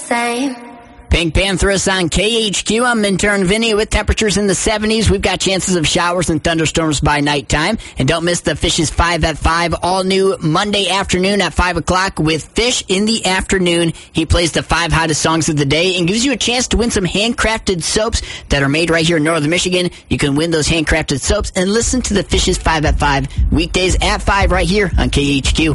same. Pink Panthers on KHQ. I'm intern Vinny with temperatures in the 70s. We've got chances of showers and thunderstorms by nighttime. And don't miss the Fish's 5 at 5, all new Monday afternoon at 5 o'clock with Fish in the afternoon. He plays the 5 hottest songs of the day and gives you a chance to win some handcrafted soaps that are made right here in Northern Michigan. You can win those handcrafted soaps and listen to the Fish's 5 at 5 weekdays at 5 right here on KHQ.